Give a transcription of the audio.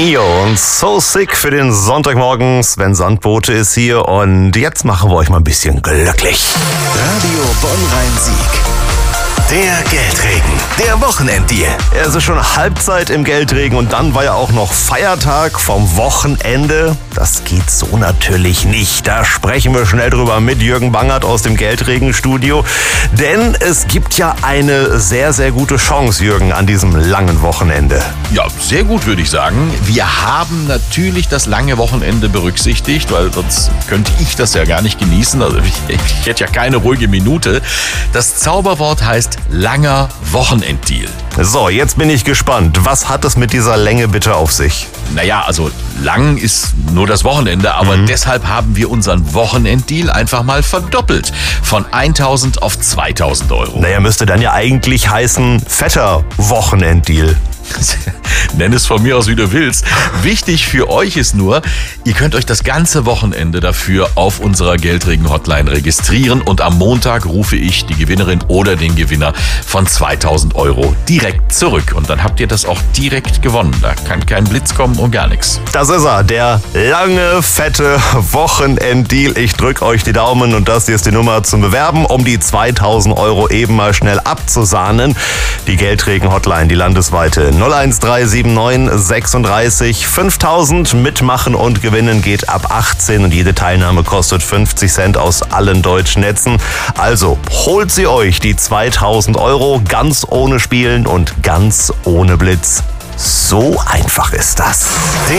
Neo und So Sick für den Sonntagmorgen. Sven Sandbote ist hier und jetzt machen wir euch mal ein bisschen glücklich. Radio Bonn-Rhein-Sieg. Der Geldregen, der Wochenenddeal. Es ist schon Halbzeit im Geldregen und dann war ja auch noch Feiertag vom Wochenende. Das geht so natürlich nicht. Da sprechen wir schnell drüber mit Jürgen Bangert aus dem Geldregen-Studio. Denn es gibt ja eine sehr, sehr gute Chance, Jürgen, an diesem langen Wochenende. Ja, sehr gut, würde ich sagen. Wir haben natürlich das lange Wochenende berücksichtigt, weil sonst könnte ich das ja gar nicht genießen. Also ich hätte ja keine ruhige Minute. Das Zauberwort heißt langer Wochenenddeal. So, jetzt bin ich gespannt. Was hat es mit dieser Länge bitte auf sich? Naja, also lang ist nur das Wochenende, aber deshalb haben wir unseren Wochenenddeal einfach mal verdoppelt. Von 1.000 auf 2.000 Euro. Naja, müsste dann ja eigentlich heißen fetter Wochenenddeal. Nenn es von mir aus, wie du willst. Wichtig für euch ist nur, ihr könnt euch das ganze Wochenende dafür auf unserer Geldregen-Hotline registrieren und am Montag rufe ich die Gewinnerin oder den Gewinner von 2.000 Euro direkt zurück. Und dann habt ihr das auch direkt gewonnen. Da kann kein Blitz kommen und gar nichts. Das ist er, der lange, fette Wochenenddeal. Ich drücke euch die Daumen und das hier ist die Nummer zum Bewerben, um die 2.000 Euro eben mal schnell abzusahnen. Die Geldregen-Hotline, die landesweite 01379 36 5000. Mitmachen und gewinnen geht ab 18 und jede Teilnahme kostet 50 Cent aus allen deutschen Netzen. Also holt sie euch, die 2.000 Euro, ganz ohne Spielen und ganz ohne Blitz. So einfach ist das.